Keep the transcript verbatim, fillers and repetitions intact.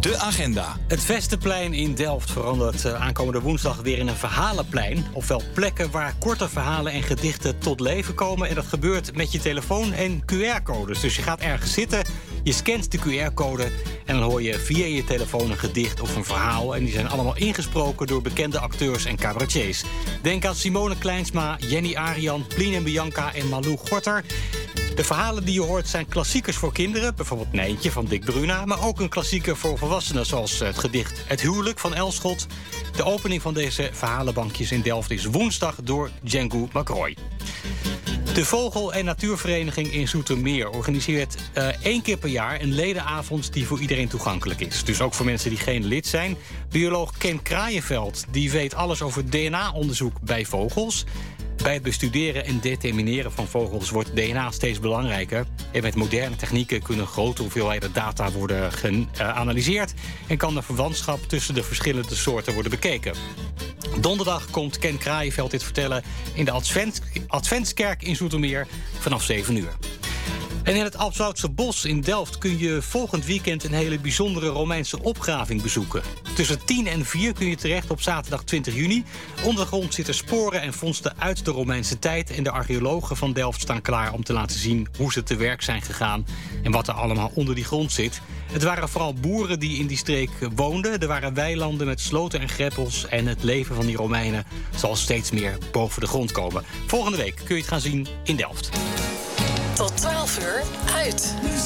De agenda. Het Vesteplein in Delft verandert aankomende woensdag weer in een verhalenplein. Ofwel plekken waar korte verhalen en gedichten tot leven komen. En dat gebeurt met je telefoon en Q R-codes. Dus je gaat ergens zitten, je scant de Q R-code en dan hoor je via je telefoon een gedicht of een verhaal. En die zijn allemaal ingesproken door bekende acteurs en cabaretiers. Denk aan Simone Kleinsma, Jenny Arian, Plien en Bianca en Malou Gorter. De verhalen die je hoort zijn klassiekers voor kinderen, bijvoorbeeld Nijntje van Dick Bruna, maar ook een klassieker voor volwassenen, zoals het gedicht Het Huwelijk van Elschot. De opening van deze verhalenbankjes in Delft is woensdag door Django McRoy. De Vogel- en Natuurvereniging in Zoetermeer organiseert uh, één keer per jaar een ledenavond die voor iedereen toegankelijk is. Dus ook voor mensen die geen lid zijn. Bioloog Ken Kraaienveld die weet alles over D N A-onderzoek bij vogels. Bij het bestuderen en determineren van vogels wordt D N A steeds belangrijker. En met moderne technieken kunnen grote hoeveelheden data worden geanalyseerd en kan de verwantschap tussen de verschillende soorten worden bekeken. Donderdag komt Ken Kraaienveld dit vertellen in de Advent, Adventskerk in Zoetermeer vanaf zeven uur. En in het Abzoutse Bos in Delft kun je volgend weekend een hele bijzondere Romeinse opgraving bezoeken. Tussen tien en vier kun je terecht op zaterdag twintig juni. Ondergrond zitten sporen en vondsten uit de Romeinse tijd. En de archeologen van Delft staan klaar om te laten zien hoe ze te werk zijn gegaan en wat er allemaal onder die grond zit. Het waren vooral boeren die in die streek woonden. Er waren weilanden met sloten en greppels. En het leven van die Romeinen zal steeds meer boven de grond komen. Volgende week kun je het gaan zien in Delft. Tot twaalf uur uit.